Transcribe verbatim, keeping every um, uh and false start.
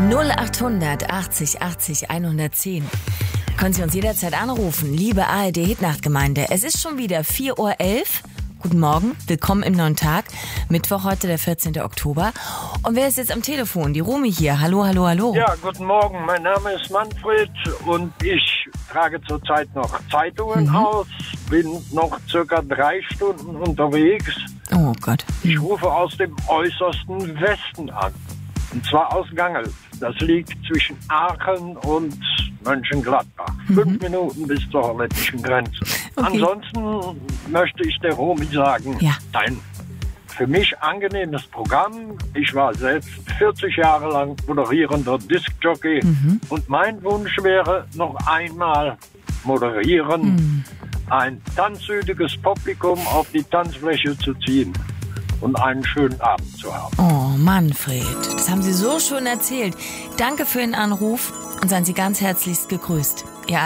null achthundert achtzig achtzig hundertzehn. Können Sie uns jederzeit anrufen, liebe A R D-Hitnachtgemeinde. Es ist schon wieder vier Uhr elf. Guten Morgen, willkommen im neuen Tag. Mittwoch heute, der vierzehnten Oktober. Und wer ist jetzt am Telefon? Die Romy hier. Hallo, hallo, hallo. Ja, guten Morgen. Mein Name ist Manfred und ich trage zurzeit noch Zeitungen mhm. aus. Bin noch circa drei Stunden unterwegs. Oh Gott. Ich rufe aus dem äußersten Westen an. Und zwar aus Gangel. Das liegt zwischen Aachen und Mönchengladbach. Mhm. Fünf Minuten bis zur holländischen Grenze. Okay. Ansonsten möchte ich der Romy sagen, ja. ein für mich angenehmes Programm. Ich war selbst vierzig Jahre lang moderierender Diskjockey. Mhm. Und mein Wunsch wäre, noch einmal moderieren, mhm. ein tanzsüchtiges Publikum auf die Tanzfläche zu ziehen und einen schönen Abend zu haben. Oh, Manfred, das haben Sie so schön erzählt. Danke für den Anruf und seien Sie ganz herzlichst gegrüßt. Ihr